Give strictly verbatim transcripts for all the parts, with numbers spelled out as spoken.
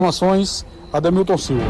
Informações, Ademilton Silva.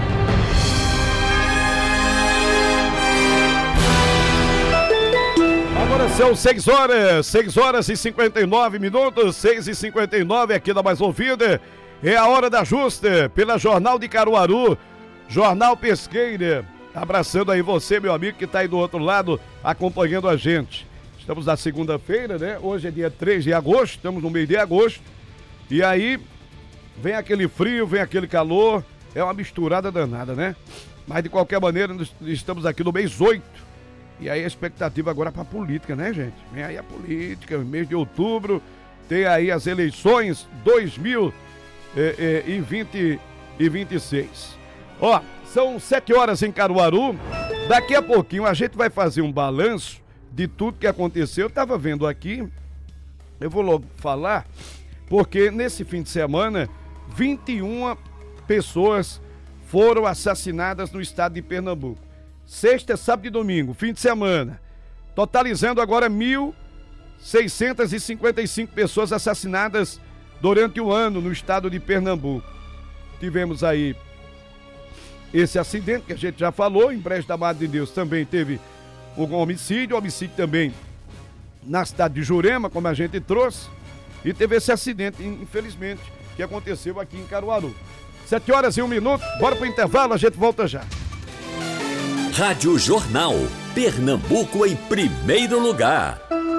Agora são seis horas, seis horas e cinquenta e nove minutos, seis e cinquenta e nove aqui da Mais Ouvida. É a hora da justa, pela Jornal de Caruaru, Jornal Pesqueira. Abraçando aí você, meu amigo, que está aí do outro lado, acompanhando a gente. Estamos na segunda-feira, né? Hoje é dia três de agosto, estamos no mês de agosto. E aí, vem aquele frio, vem aquele calor, é uma misturada danada, né? Mas de qualquer maneira, nós estamos aqui no mês oito. E aí a expectativa agora é para a política, né, gente? Vem aí a política, mês de outubro, tem aí as eleições dois mil e vinte e vinte e seis. Ó, são sete horas em Caruaru. Daqui a pouquinho a gente vai fazer um balanço de tudo que aconteceu. Eu tava vendo aqui, eu vou logo falar, porque nesse fim de semana, vinte e uma pessoas foram assassinadas no estado de Pernambuco. Sexta, sábado e domingo, fim de semana. Totalizando agora mil seiscentas e cinquenta e cinco pessoas assassinadas durante o ano no estado de Pernambuco. Tivemos aí esse acidente que a gente já falou, em Brejo da Madre de Deus também teve um homicídio, homicídio também na cidade de Jurema, como a gente trouxe, e teve esse acidente, infelizmente, que aconteceu aqui em Caruaru. Sete horas e um minuto, bora pro intervalo, a gente volta já. Rádio Jornal, Pernambuco em primeiro lugar.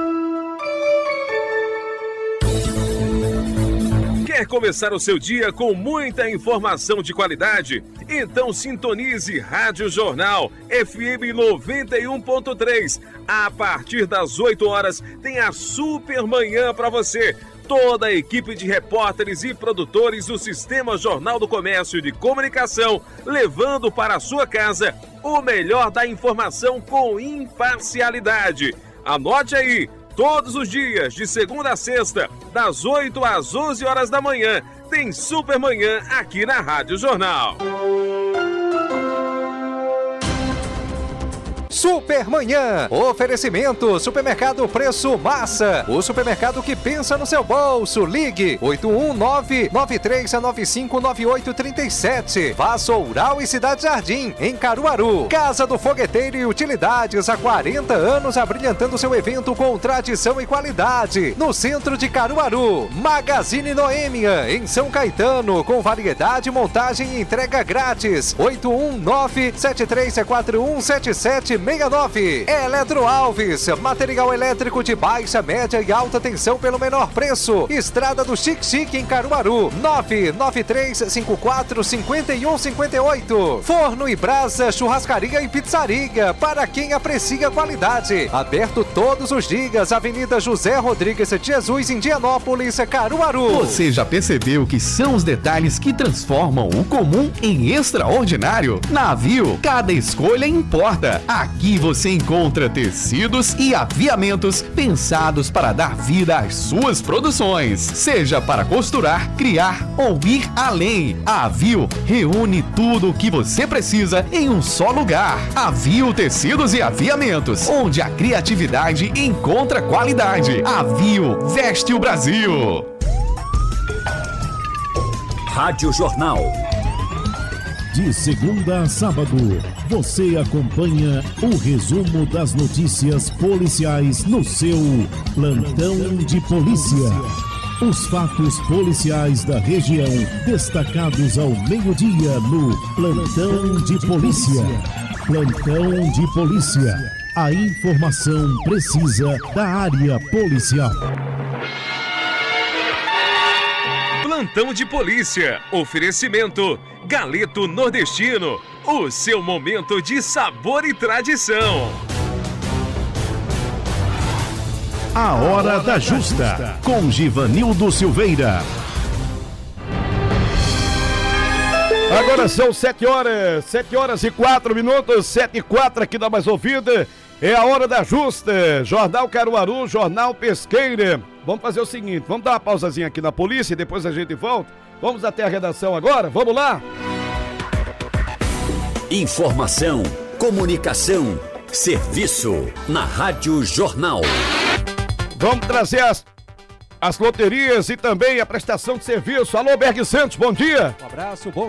Quer começar o seu dia com muita informação de qualidade? Então sintonize Rádio Jornal F M noventa e um ponto três. A partir das oito horas tem a super manhã para você. Toda a equipe de repórteres e produtores do Sistema Jornal do Comércio de Comunicação, levando para a sua casa o melhor da informação com imparcialidade. Anote aí, todos os dias, de segunda a sexta, das oito às onze horas da manhã, tem Super Manhã aqui na Rádio Jornal. Supermanhã, oferecimento, supermercado Preço Massa, o supermercado que pensa no seu bolso. Ligue oito um nove, nove três nove cinco, nove oito três sete. Vassoural e Cidade Jardim, em Caruaru. Casa do Fogueteiro e Utilidades, há quarenta anos abrilhantando seu evento com tradição e qualidade. No centro de Caruaru. Magazine Noêmia, em São Caetano, com variedade, montagem e entrega grátis. oito um nove, sete três quatro um, sete sete seis nove. Eletro Alves, material elétrico de baixa, média e alta tensão pelo menor preço. Estrada do Chique Chique em Caruaru, nove nove três cinco quatro cinco um cinco oito. Forno e Brasa, churrascaria e pizzaria, para quem aprecia qualidade. Aberto todos os dias, Avenida José Rodrigues de Jesus, em Indianópolis, Caruaru. Você já percebeu que são os detalhes que transformam o comum em extraordinário? Na Aviu, cada escolha importa. Aqui você encontra tecidos e aviamentos pensados para dar vida às suas produções, seja para costurar, criar ou ir além. A Aviu reúne tudo o que você precisa em um só lugar. Aviu Tecidos e Aviamentos, onde a criatividade encontra qualidade. Aviu veste o Brasil. Rádio Jornal. De segunda a sábado, você acompanha o resumo das notícias policiais no seu Plantão de Polícia. Os fatos policiais da região, destacados ao meio-dia no Plantão de Polícia. Plantão de Polícia. A informação precisa da área policial. Plantão de Polícia. Oferecimento Galeto Nordestino. O seu momento de sabor e tradição. A Hora da Justa, com Givanildo Silveira. Agora são sete horas, sete horas e quatro minutos, sete e quatro aqui da Mais Ouvida. É a Hora da Justa, Jornal Caruaru, Jornal Pesqueira. Vamos fazer o seguinte, vamos dar uma pausazinha aqui na polícia e depois a gente volta. Vamos até a redação agora, vamos lá? Informação, comunicação, serviço na Rádio Jornal. Vamos trazer as, as loterias e também a prestação de serviço. Alô, Berg Santos, bom dia. Um abraço, bom